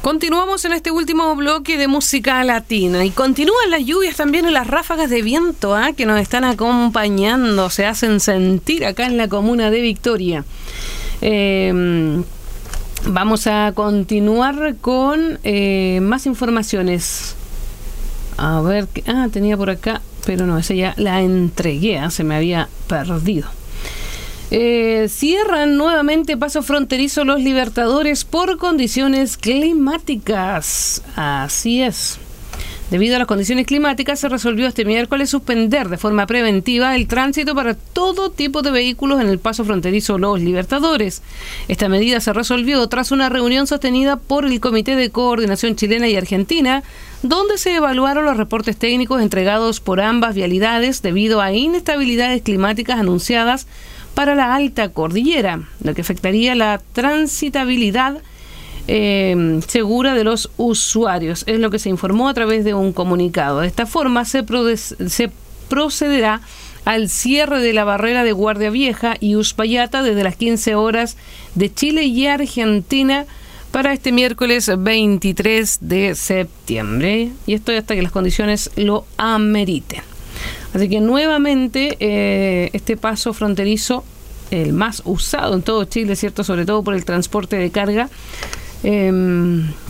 Continuamos en este último bloque de música latina y continúan las lluvias también en las ráfagas de viento que nos están acompañando, se hacen sentir acá en la comuna de Victoria. Vamos a continuar con más informaciones. A ver, tenía por acá, pero no, esa ya la entregué, se me había perdido. Cierran nuevamente paso fronterizo Los Libertadores por condiciones climáticas. Así es. Debido a las condiciones climáticas, se resolvió este miércoles suspender de forma preventiva el tránsito para todo tipo de vehículos en el paso fronterizo Los Libertadores. Esta medida se resolvió tras una reunión sostenida por el Comité de Coordinación Chilena y Argentina, donde se evaluaron los reportes técnicos entregados por ambas vialidades debido a inestabilidades climáticas anunciadas para la alta cordillera, lo que afectaría la transitabilidad segura de los usuarios, es lo que se informó a través de un comunicado. De esta forma se procederá al cierre de la barrera de Guardia Vieja y Uspallata desde las 15 horas de Chile y Argentina para este miércoles 23 de septiembre, y esto hasta que las condiciones lo ameriten. Así que nuevamente este paso fronterizo, el más usado en todo Chile, ¿cierto? Sobre todo por el transporte de carga,